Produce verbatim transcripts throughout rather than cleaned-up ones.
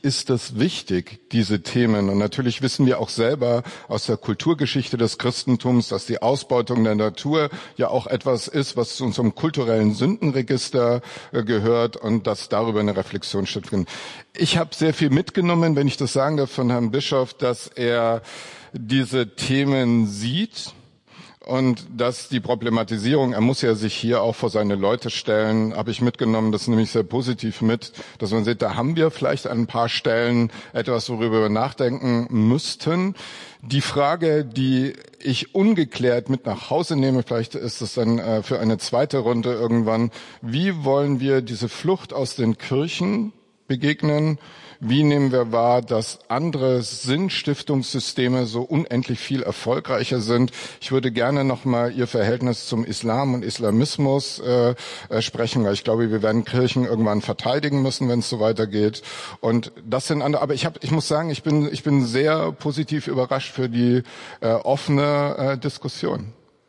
ist es wichtig, diese Themen. Und natürlich wissen wir auch selber aus der Kulturgeschichte des Christentums, dass die Ausbeutung der Natur ja auch etwas ist, was zu unserem kulturellen Sündenregister äh, gehört und dass darüber eine Reflexion stattfindet. Ich habe sehr viel mitgenommen, wenn ich das sagen darf, von Herrn Bischof, dass er diese Themen sieht. Und dass die Problematisierung, er muss ja sich hier auch vor seine Leute stellen, habe ich mitgenommen, das nehme ich sehr positiv mit, dass man sieht, da haben wir vielleicht an ein paar Stellen etwas, worüber wir nachdenken müssten. Die Frage, die ich ungeklärt mit nach Hause nehme, vielleicht ist es dann äh, für eine zweite Runde irgendwann, wie wollen wir diese Flucht aus den Kirchen begegnen? Wie nehmen wir wahr, dass andere Sinnstiftungssysteme so unendlich viel erfolgreicher sind? Ich würde gerne nochmal Ihr Verhältnis zum Islam und Islamismus äh, äh, sprechen, weil ich glaube, wir werden Kirchen irgendwann verteidigen müssen, wenn es so weitergeht. Und das sind andere. Aber ich habe, ich muss sagen, ich bin, ich bin sehr positiv überrascht für die äh, offene äh, Diskussion.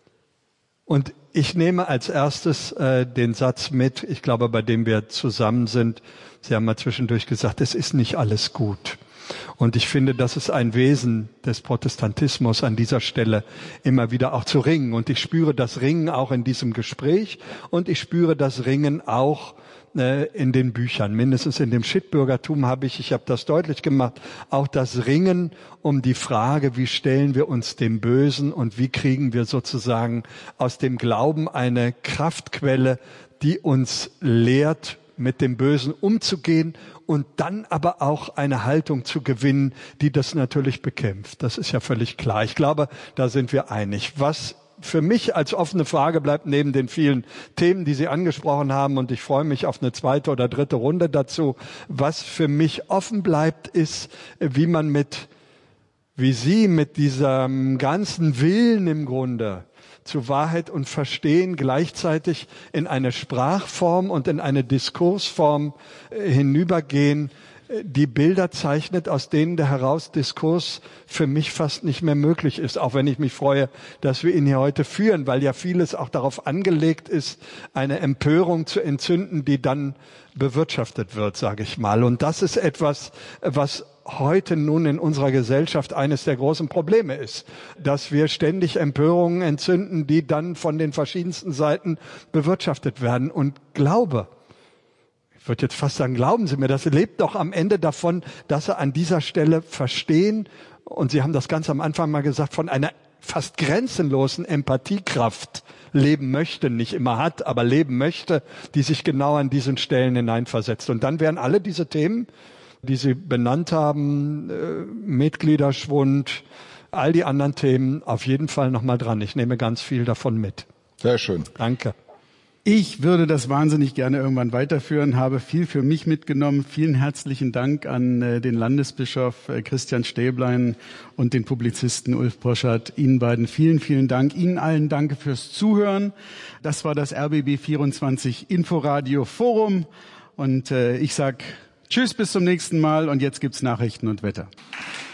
Und ich nehme als erstes äh, den Satz mit, ich glaube, bei dem wir zusammen sind. Sie haben mal zwischendurch gesagt, es ist nicht alles gut. Und ich finde, das ist ein Wesen des Protestantismus an dieser Stelle, immer wieder auch zu ringen. Und ich spüre das Ringen auch in diesem Gespräch und ich spüre das Ringen auch äh, in den Büchern. Mindestens in dem Shitbürgertum habe ich, ich habe das deutlich gemacht, auch das Ringen um die Frage, wie stellen wir uns dem Bösen und wie kriegen wir sozusagen aus dem Glauben eine Kraftquelle, die uns lehrt, mit dem Bösen umzugehen und dann aber auch eine Haltung zu gewinnen, die das natürlich bekämpft. Das ist ja völlig klar. Ich glaube, da sind wir einig. Was für mich als offene Frage bleibt, neben den vielen Themen, die Sie angesprochen haben, und ich freue mich auf eine zweite oder dritte Runde dazu, was für mich offen bleibt, ist, wie man mit, wie Sie mit diesem ganzen Willen im Grunde zu Wahrheit und Verstehen gleichzeitig in eine Sprachform und in eine Diskursform äh, hinübergehen, äh, die Bilder zeichnet, aus denen der heraus Diskurs für mich fast nicht mehr möglich ist. Auch wenn ich mich freue, dass wir ihn hier heute führen, weil ja vieles auch darauf angelegt ist, eine Empörung zu entzünden, die dann bewirtschaftet wird, sage ich mal. Und das ist etwas, was heute nun in unserer Gesellschaft eines der großen Probleme ist, dass wir ständig Empörungen entzünden, die dann von den verschiedensten Seiten bewirtschaftet werden. Und Glaube, ich würde jetzt fast sagen, glauben Sie mir, das lebt doch am Ende davon, dass Sie an dieser Stelle verstehen, und Sie haben das ganz am Anfang mal gesagt, von einer fast grenzenlosen Empathiekraft leben möchte, nicht immer hat, aber leben möchte, die sich genau an diesen Stellen hineinversetzt. Und dann wären alle diese Themen, die Sie benannt haben, äh, Mitgliederschwund, all die anderen Themen, auf jeden Fall nochmal dran. Ich nehme ganz viel davon mit. Sehr schön. Danke. Ich würde das wahnsinnig gerne irgendwann weiterführen, habe viel für mich mitgenommen. Vielen herzlichen Dank an äh, den Landesbischof äh, Christian Stäblein und den Publizisten Ulf Poschardt. Ihnen beiden vielen, vielen Dank. Ihnen allen danke fürs Zuhören. Das war das R B B vierundzwanzig Inforadio Forum und äh, ich sag Tschüss, bis zum nächsten Mal, und jetzt gibt's Nachrichten und Wetter.